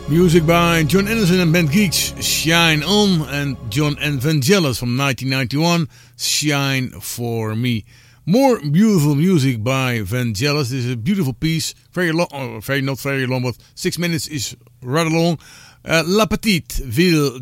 Music by John Anderson and Ben Geeks, Shine On, and John Evangelis from 1991, Shine For Me. More beautiful music by Vangelis. This is a beautiful piece, very long, not very long, but 6 minutes is rather long. La Petite Ville